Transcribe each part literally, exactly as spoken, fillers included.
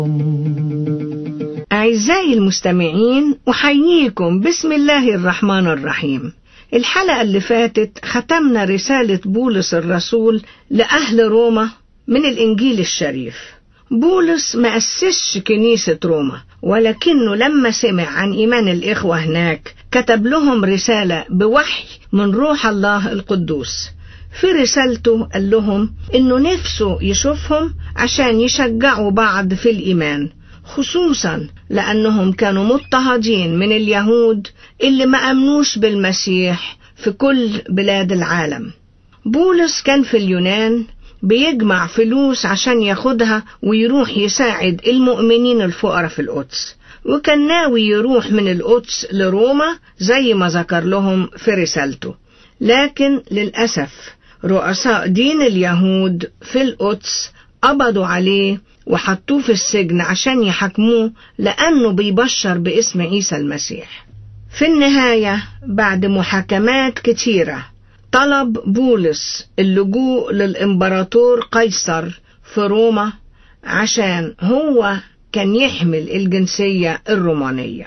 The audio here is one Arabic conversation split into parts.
أعزائي المستمعين، أحييكم بسم الله الرحمن الرحيم. الحلقة اللي فاتت ختمنا رسالة بولس الرسول لأهل روما من الإنجيل الشريف. بولس ما أسسش كنيسة روما، ولكنه لما سمع عن إيمان الإخوة هناك كتب لهم رسالة بوحي من روح الله القدوس. في رسالته قال لهم إنه نفسه يشوفهم عشان يشجعوا بعض في الإيمان، خصوصا لأنهم كانوا مضطهدين من اليهود اللي ما أمنوش بالمسيح في كل بلاد العالم. بولس كان في اليونان بيجمع فلوس عشان ياخدها ويروح يساعد المؤمنين الفقراء في القدس، وكان ناوي يروح من القدس لروما زي ما ذكر لهم في رسالته. لكن للأسف رؤساء دين اليهود في القدس قبضوا عليه وحطوه في السجن عشان يحاكموه لأنه بيبشر باسم عيسى المسيح. في النهاية بعد محاكمات كتيرة طلب بولس اللجوء للإمبراطور قيصر في روما عشان هو كان يحمل الجنسية الرومانية.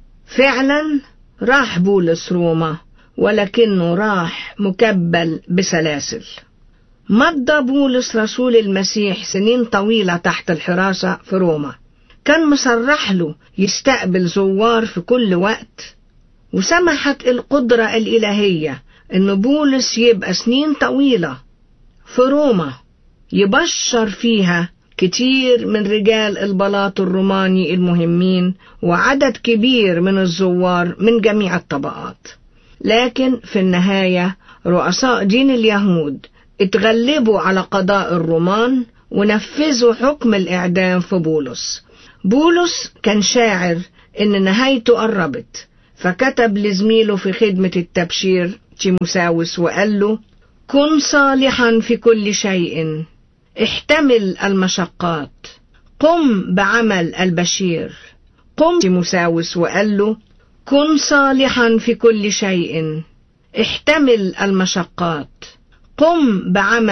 فعلا راح بولس روما، ولكنه راح مكبل بسلاسل. مضى بولس رسول المسيح سنين طويلة تحت الحراسة في روما، كان مصرح له يستقبل زوار في كل وقت، وسمحت القدرة الإلهية إن بولس يبقى سنين طويلة في روما يبشر فيها كتير من رجال البلاط الروماني المهمين وعدد كبير من الزوار من جميع الطبقات. لكن في النهاية رؤساء دين اليهود اتغلبوا على قضاء الرومان ونفذوا حكم الإعدام في بولس. بولس كان شاعر إن نهايته قربت، فكتب لزميله في خدمة التبشير تيموساوس وقال له: كن صالحا في كل شيء، احتمل المشقات، قم بعمل البشير. قم تيموساوس وقال له: كن صالحا في كل شيء، احتمل المشقات، قم بعمل